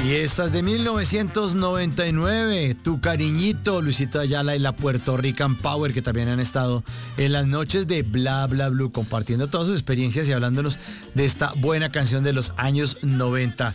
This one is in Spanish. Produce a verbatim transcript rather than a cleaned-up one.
Y esta es de mil novecientos noventa y nueve, Tu Cariñito, Luisito Ayala y la Puerto Rican Power, que también han estado en las noches de Bla Bla Blue, compartiendo todas sus experiencias y hablándonos de esta buena canción de los años noventa.